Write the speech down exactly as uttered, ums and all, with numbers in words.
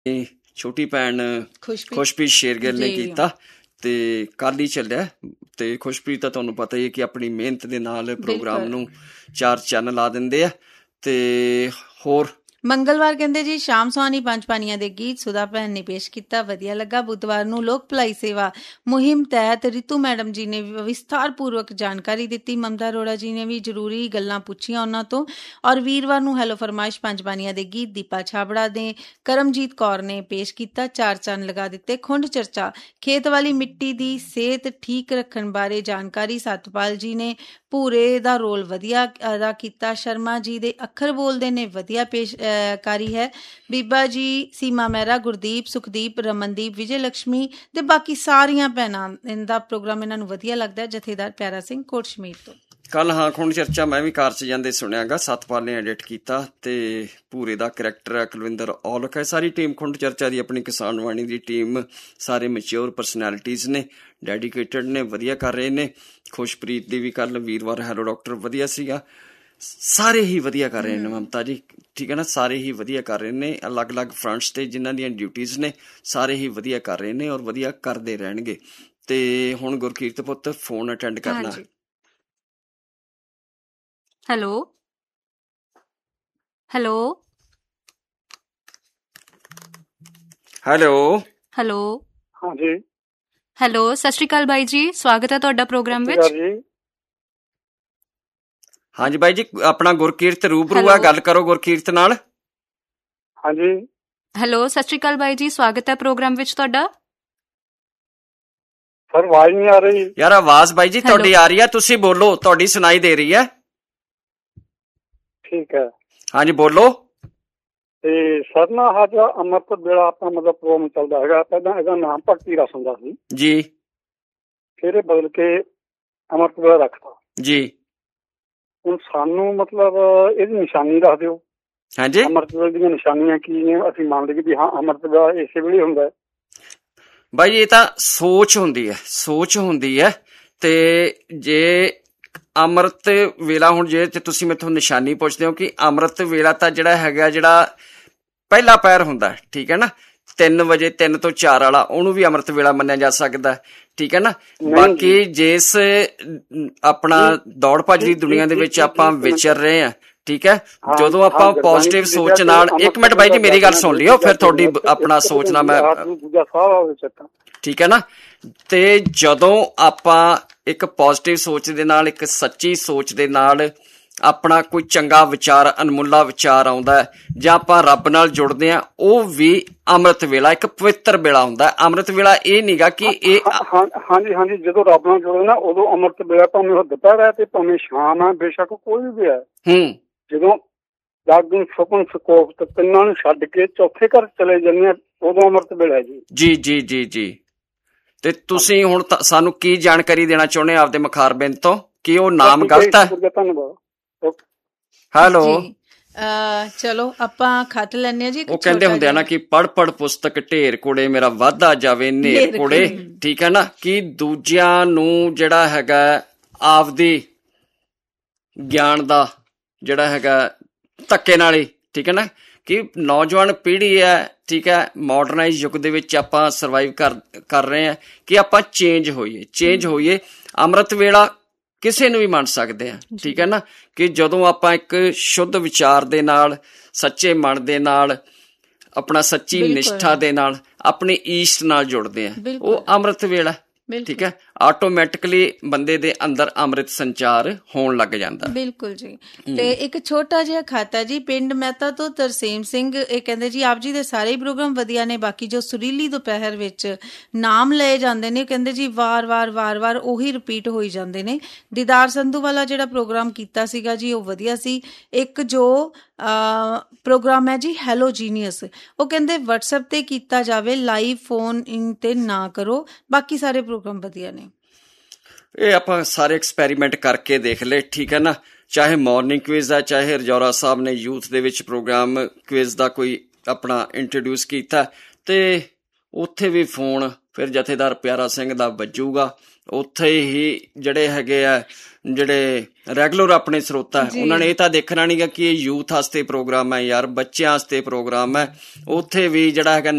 ਛੋਟੀ ਭੈਣ ਖੁਸ਼ਪ੍ਰੀਤ ਸ਼ੇਰਗਿੱਲ ਨੇ ਕੀਤਾ ਤੇ ਕੱਲ ਹੀ ਚੱਲਿਆ। ਤੇ ਖੁਸ਼ਪ੍ਰੀਤ ਤਾਂ ਤੁਹਾਨੂੰ ਪਤਾ ਹੀ ਹੈ ਕਿ ਆਪਣੀ ਮਿਹਨਤ ਦੇ ਨਾਲ ਪ੍ਰੋਗਰਾਮ ਨੂੰ ਚਾਰ ਚੰਨ ਲਾ ਦਿੰਦੇ ਆ। ਤੇ ਹੋਰ ਮੰਗਲਵਾਰ ਕਹਿੰਦੇ ਜੀ ਸ਼ਾਮ ਸੁਹਾਣੀ ਪੰਜ ਪਾਣੀਆਂ ਦੇ ਗੀਤ ਸੁਧਾ ਭੈਣ ਨੇ ਪੇਸ਼ ਕੀਤਾ, ਵਧੀਆ ਲੱਗਾ। ਬੁੱਧਵਾਰ ਨੂੰ ਲੋਕ ਭਲਾਈ ਸੇਵਾ ਮੁਹਿੰਮ ਤਹਿਤ ਰਿਤੂ ਮੈਡਮ ਜੀ ਨੇ ਵਿਸਥਾਰ ਪੂਰਵਕ ਜਾਣਕਾਰੀ ਦਿੱਤੀ। ਮਮਤਾ ਅਰੋੜਾ ਜੀ ਨੇ ਵੀ ਜ਼ਰੂਰੀ ਗੱਲਾਂ ਪੁੱਛੀਆਂ ਉਹਨਾਂ ਤੋਂ। ਔਰ ਵੀਰਵਾਰ ਨੂੰ ਹੈਲੋ ਫਰਮਾਇਸ਼ ਪੰਜ ਪਾਣੀਆਂ ਦੇ ਗੀਤ ਦੀਪਾ ਛਾਬੜਾ ਨੇ ਕਰਮਜੀਤ ਕੌਰ ਨੇ ਪੇਸ਼ ਕੀਤਾ, ਚਾਰ ਚੰਨ ਲਗਾ ਦਿੱਤੇ। ਖੁੰਡ ਚਰਚਾ ਖੇਤ ਵਾਲੀ ਮਿੱਟੀ ਦੀ ਸਿਹਤ ਠੀਕ ਰੱਖਣ ਬਾਰੇ ਜਾਣਕਾਰੀ ਸਤਪਾਲ ਜੀ ਨੇ। ਭੂਰੇ ਦਾ ਰੋਲ ਵਧੀਆ ਅਦਾ ਕੀਤਾ। ਸ਼ਰਮਾ ਜੀ ਦੇ ਅੱਖਰ ਬੋਲਦੇ ਨੇ ਵਧੀਆ ਪੇਸ਼ ਕਾਰੀ ਹੈ। ਬੀਬਾ ਜੀ ਸੀਮਾ ਮਹਿਰਾ, ਗੁਰਦੀਪ, ਸੁਖਦੀਪ, ਰਮਨਦੀਪ, ਵਿਜੇ ਲక్ష్ਮੀ ਤੇ ਬਾਕੀ ਸਾਰੀਆਂ ਭੈਣਾਂ ਦਾ ਪ੍ਰੋਗਰਾਮ ਇਹਨਾਂ ਨੂੰ ਵਧੀਆ ਲੱਗਦਾ। ਜਥੇਦਾਰ ਪਿਆਰਾ ਸਿੰਘ ਕੋਟਸ਼ਮੀਰ ਤੋਂ ਕੱਲ ਹਾਂ ਖੁੰਡ ਚਰਚਾ ਮੈਂ ਵੀ ਕਾਰ ਚ ਜਾਂਦੇ ਸੁਣਿਆਗਾ। ਸਤਪਾਲ ਨੇ ਐਡਿਟ ਕੀਤਾ ਤੇ ਭੂਰੇ ਦਾ ਕਰੈਕਟਰ ਹੈ ਕੁਲਵਿੰਦਰ ਔਲਖ ਹੈ। ਸਾਰੀ ਟੀਮ ਖੁੰਡ ਚਰਚਾ ਦੀ, ਆਪਣੀ ਕਿਸਾਨ ਵਾਣੀ ਦੀ ਟੀਮ, ਸਾਰੇ ਮੈਚਿਓਰ ਪਰਸਨੈਲਿਟੀਜ਼ ਨੇ, ਡੈਡੀਕੇਟਡ ਨੇ, ਵਧੀਆ ਕਰ ਰਹੇ ਨੇ। ਖੁਸ਼ਪ੍ਰੀਤ ਦੀ ਵੀ ਕੱਲ ਵੀਰਵਾਰ ਹੈਲੋ ਡਾਕਟਰ ਵਧੀਆ ਸੀਗਾ। ਸਾਰੇ ਹੀ ਵਧੀਆ ਕਰ ਰਹੇ ਨੇ ਮਮਤਾ ਜੀ, ਠੀਕ ਹੈ ਨਾ। ਸਾਰੇ ਹੀ ਵਧੀਆ ਕਰ ਰਹੇ ਨੇ, ਅਲੱਗ ਅਲੱਗ ਫਰੰਟਸ ਤੇ ਜਿਨ੍ਹਾਂ ਦੀਆਂ ਡਿਊਟੀਜ਼ ਨੇ ਸਾਰੇ ਹੀ ਵਧੀਆ ਕਰ ਰਹੇ ਨੇ ਔਰ ਵਧੀਆ ਕਰਦੇ ਰਹਿਣਗੇ। ਤੇ ਹੁਣ ਗੁਰਕੀਰਤ ਪੁੱਤ ਫੋਨ ਅਟੈਂਡ ਕਰਨਾ। ਹੈਲੋ ਹੈਲੋ ਹੈਲੋ ਹੈਲੋ ਹਾਂਜੀ ਹੈਲੋ ਸਤਿ ਸ਼੍ਰੀ ਅਕਾਲ ਬਾਈ ਜੀ, ਸਵਾਗਤ ਹੈ ਤੁਹਾਡਾ ਪ੍ਰੋਗਰਾਮ ਵਿੱਚ। ਹਾਂਜੀ ਬਾਈ ਜੀ, ਆਪਣਾ ਗੁਰਕੀਰਤ ਰੂਬਰੂ ਆ, ਗੱਲ ਕਰੋ ਗੁਰਕੀਰਤ ਨਾਲ। ਹਾਂਜੀ ਹੈਲੋ ਸਤਿ ਸ਼੍ਰੀ ਅਕਾਲ ਬਾਈ ਜੀ, ਸਵਾਗਤ ਹੈ ਪ੍ਰੋਗਰਾਮ ਵਿੱਚ ਤੁਹਾਡਾ। ਸਰ ਆਵਾਜ਼ ਨਹੀਂ ਆ ਰਹੀ ਯਾਰ। ਆਵਾਜ਼ ਬਾਈ ਜੀ ਤੁਹਾਡੀ ਆ ਰਹੀ ਹੈ, ਤੁਸੀਂ ਬੋਲੋ, ਤੁਹਾਡੀ ਸੁਣਾਈ ਦੇ ਰਹੀ ਹੈ। ਠੀਕ ਹੈ ਹਾਂਜੀ ਬੋਲੋ। ਤੇ ਸਰ ਨਾ ਅੱਜ ਅੰਮ੍ਰਿਤ ਵੇਲਾ ਆਪਣਾ ਮਤਲਬ ਪ੍ਰੋਗਰਾਮ ਚੱਲਦਾ ਹੈਗਾ। ਪਹਿਲਾਂ ਇਹਦਾ ਨਾਮ ਭਗਤੀ ਰਸ ਹੁੰਦਾ ਸੀ ਜੀ, ਫਿਰ ਇਹ ਬਦਲ ਕੇ ਅੰਮ੍ਰਿਤ ਵੇਲਾ ਰੱਖਤਾ ਜੀ। ਹੁਣ ਸਾਨੂੰ ਮਤਲਬ ਇਹਦੀ ਨਿਸ਼ਾਨੀ ਦੱਸ ਦਿਓ। ਹਾਂਜੀ, ਅੰਮ੍ਰਿਤ ਵੇਲੇ ਦੀਆਂ ਨਿਸ਼ਾਨੀਆਂ ਕੀ ਨੇ? ਅਸੀਂ ਮੰਨ ਲਈਏ ਵੀ ਹਾਂ ਅੰਮ੍ਰਿਤ ਵੇਲਾ ਇਸੇ ਵੇਲੇ ਹੁੰਦਾ। ਬਾਈ ਇਹ ਤਾਂ ਸੋਚ ਹੁੰਦੀ ਹੈ, ਸੋਚ ਹੁੰਦੀ ਹੈ। ਤੇ ਜੇ ਅੰਮ੍ਰਿਤ ਵੇਲਾ, ਹੁਣ ਜੇ ਤੁਸੀਂ ਮੈਥੋਂ ਨਿਸ਼ਾਨੀ ਪੁੱਛਦੇ ਹੋ ਕਿ ਅੰਮ੍ਰਿਤ ਵੇਲਾ ਤਾਂ ਜਿਹੜਾ ਹੈਗਾ, ਜਿਹੜਾ ਪਹਿਲਾ ਪੈਰ ਹੁੰਦਾ, ਠੀਕ ਹੈ ਨਾ, ਤਿੰਨ ਵਜੇ ਤਿੰਨ ਤੋਂ ਚਾਰ ਵਾਲਾ, ਉਹਨੂੰ ਵੀ ਅੰਮ੍ਰਿਤ ਵੇਲਾ ਮੰਨਿਆ ਜਾ ਸਕਦਾ, ਠੀਕ ਹੈ ਨਾ। ਬਾਕੀ ਜਿਸ ਆਪਣਾ ਦੌੜ ਭੱਜ ਦੀ ਦੁਨੀਆ ਦੇ ਵਿੱਚ ਆਪਾਂ ਵਿਚਰ ਰਹੇ ਹਾਂ, ਠੀਕ ਹੈ, ਜਦੋਂ ਆਪਾਂ ਪੋਜ਼ਿਟਿਵ ਸੋਚ ਨਾਲ, ਇੱਕ ਮਿੰਟ ਬਾਈ ਜੀ ਮੇਰੀ ਗੱਲ ਸੁਣ ਲਿਓ, ਫਿਰ ਤੁਹਾਡੀ ਆਪਣਾ ਸੋਚਣਾ ਮੈਂ, ਠੀਕ ਹੈ ਨਾ। ਤੇ ਜਦੋਂ ਆਪਾਂ ਇੱਕ ਪੋਜ਼ਿਟਿਵ ਸੋਚ ਦੇ ਨਾਲ, ਇੱਕ ਸੱਚੀ ਸੋਚ ਦੇ ਨਾਲ ਆਪਣਾ ਕੋਈ ਚੰਗਾ ਵਿਚਾਰ, ਅਨਮੁੱਲਾ ਵਿਚਾਰ ਆਉਂਦਾ ਹੈ, ਜਾਂ ਆਪਾਂ ਰੱਬ ਨਾਲ ਜੁੜਦੇ ਹਾਂ, ਉਹ ਵੀ ਅੰਮ੍ਰਿਤ ਵੇਲਾ ਇੱਕ ਪਵਿੱਤਰ ਵੇਲਾ ਹੁੰਦਾ ਹੈ। ਅੰਮ੍ਰਿਤ ਵੇਲਾ ਇਹ ਨੀਗਾ ਕਿ ਇਹ, ਹਾਂਜੀ ਹਾਂਜੀ, ਜਦੋਂ ਰੱਬ ਨਾਲ ਜੁੜਦੇ ਨਾ ਉਦੋਂ ਅੰਮ੍ਰਿਤ ਵੇਲਾ, ਭਾਵੇਂ ਉਹ ਦੁਪਹਿਰ ਹੈ ਤੇ ਭਾਵੇਂ ਸ਼ਾਮ ਹੈ, ਬੇਸ਼ੱਕ ਕੋਈ ਵੀ ਹੈ। ਹੂੰ ਜਦੋਂ ਜਾਗਣ ਸੁਪਨ ਸਕੋਪ ਤਿੰਨਾਂ ਨੂੰ ਛੱਡ ਕੇ ਚੌਥੇ ਘਰ ਚਲੇ ਜਾਂਦੇ ਆ, ਉਦੋਂ ਅੰਮ੍ਰਿਤ ਵੇਲਾ ਜੀ। ਜੀ ਜੀ ਜੀ ਜੀ ਤੇ ਤੁਸੀਂ ਹੁਣ ਸਾਨੂੰ ਕੀ ਜਾਣਕਾਰੀ ਦੇਣਾ ਚਾਹੁੰਦੇ ਆਪਦੇ ਮੁਖਾਰਬਿੰਦ ਤੋਂ ਕਿ ਉਹ ਨਾਮ ਗਲਤ ਹੈ? ਧੰਨਵਾਦ। ਹੈਲੋ ਚਲੋ ਆਪਾਂ ਖੱਟ ਲੈਂਦੇ ਆ ਜੀ। ਉਹ ਕਹਿੰਦੇ ਹੁੰਦੇ ਆ ਨਾ ਕਿ ਪੜ ਪੜ ਪੁਸਤਕ ਢੇਰ ਕੋੜੇ, ਮੇਰਾ ਵਾਧਾ ਜਾਵੇ ਨੇਰ ਕੋੜੇ, ਠੀਕ ਹੈ ਨਾ। ਕਿ ਦੂਜਿਆਂ ਨੂੰ ਜਿਹੜਾ ਹੈਗਾ ਆਪਦੀ ਗਿਆਨ ਦਾ ਜਿਹੜਾ ਹੈਗਾ ਧੱਕੇ ਨਾਲ ਹੀ, ਠੀਕ ਹੈ ਨਾ, ਕਿ ਨੌਜਵਾਨ ਪੀੜ੍ਹੀ ਹੈ, ਠੀਕ ਹੈ, ਮਾਡਰਨਾਈਜ਼ ਯੁੱਗ ਦੇ ਵਿੱਚ ਆਪਾਂ ਸਰਵਾਈਵ ਕਰ ਕਰ ਰਹੇ ਹਾਂ, ਕਿ ਆਪਾਂ ਚੇਂਜ ਹੋਈਏ, ਚੇਂਜ ਹੋਈਏ। ਅੰਮ੍ਰਿਤ ਵੇਲਾ ਕਿਸੇ ਨੂੰ ਵੀ ਮੰਨ ਸਕਦੇ ਹਾਂ, ਠੀਕ ਹੈ ਨਾ, ਕਿ ਜਦੋਂ ਆਪਾਂ ਇੱਕ ਸ਼ੁੱਧ ਵਿਚਾਰ ਦੇ ਨਾਲ, ਸੱਚੇ ਮਨ ਦੇ ਨਾਲ, ਆਪਣਾ ਸੱਚੀ ਨਿਸ਼ਠਾ ਦੇ ਨਾਲ ਆਪਣੇ ਈਸ਼ਟ ਨਾਲ ਜੁੜਦੇ ਹਾਂ, ਉਹ ਅੰਮ੍ਰਿਤ ਵੇਲਾ, ਠੀਕ ਹੈ। ਆਟੋਮੈਟਿਕਲੀ ਬੰਦੇ ਦੇ ਅੰਦਰ ਅੰਮ੍ਰਿਤ ਸੰਚਾਰ ਹੋਣ ਲੱਗ ਜਾਂਦਾ। ਬਿਲਕੁਲ ਜੀ। ਤੇ ਇੱਕ ਛੋਟਾ ਜਿਹਾ ਖਾਤਾ ਜੀ ਪਿੰਡ ਮਹਿਤਾ ਤੋਂ ਤਰਸੇਮ ਸਿੰਘ, ਇਹ ਕਹਿੰਦੇ ਜੀ ਆਪ ਜੀ ਦੇ ਸਾਰੇ ਹੀ ਪ੍ਰੋਗਰਾਮ ਵਧੀਆ ਨੇ, ਬਾਕੀ ਜੋ ਸੁਰੀਲੀ ਦੁਪਹਿਰ ਵਿੱਚ ਨਾਮ ਲਏ ਜਾਂਦੇ ਨੇ, ਕਹਿੰਦੇ ਜੀ ਵਾਰ ਵਾਰ ਵਾਰ ਵਾਰ ਉਹੀ ਰਿਪੀਟ ਹੋਈ ਜਾਂਦੇ ਨੇ। ਦੀਦਾਰ ਸੰਧੂ ਵਾਲਾ ਜਿਹੜਾ ਪ੍ਰੋਗਰਾਮ ਕੀਤਾ ਸੀਗਾ ਜੀ ਉਹ ਵਧੀਆ ਸੀ। ਇੱਕ ਜੋ ਪ੍ਰੋਗਰਾਮ ਹੈ ਜੀ ਹੈਲੋ ਜੀਨੀਅਸ, ਉਹ ਕਹਿੰਦੇ ਵਟਸਐਪ ਤੇ ਕੀਤਾ ਜਾਵੇ, ਲਾਈਵ ਫੋਨ ਇਨ ਤੇ ਨਾ ਕਰੋ, ਬਾਕੀ ਸਾਰੇ ਪ੍ਰੋਗਰਾਮ ਵਧੀਆ ਨੇ। ਇਹ ਆਪਾਂ ਸਾਰੇ ਐਕਸਪੈਰੀਮੈਂਟ ਕਰਕੇ ਦੇਖ ਲਏ, ਠੀਕ ਹੈ ਨਾ। ਚਾਹੇ ਮਾਰਨਿੰਗ ਕੁਇਜ਼ ਹੈ, ਚਾਹੇ ਰਜੌਰਾ ਸਾਹਿਬ ਨੇ ਯੂਥ ਦੇ ਵਿੱਚ ਪ੍ਰੋਗਰਾਮ ਕੁਇਜ਼ ਦਾ ਕੋਈ ਆਪਣਾ ਇੰਟਰੋਡਿਊਸ ਕੀਤਾ, ਤੇ ਉੱਥੇ ਵੀ ਫੋਨ ਫਿਰ ਜਥੇਦਾਰ ਪਿਆਰਾ ਸਿੰਘ ਦਾ ਵੱਜੂਗਾ। ਉੱਥੇ ਹੀ ਜਿਹੜੇ ਹੈਗੇ ਆ, ਜਿਹੜੇ ਰੈਗੂਲਰ ਆਪਣੇ ਸਰੋਤਾ, ਉਹਨਾਂ ਨੇ ਇਹ ਤਾਂ ਦੇਖਣਾ ਨੀ ਗਾ ਕਿ ਇਹ ਯੂਥ ਵਾਸਤੇ ਪ੍ਰੋਗਰਾਮ ਹੈ ਯਾਰ, ਬੱਚਿਆਂ ਵਾਸਤੇ ਪ੍ਰੋਗਰਾਮ ਹੈ। ਉੱਥੇ ਵੀ ਜਿਹੜਾ ਹੈਗਾ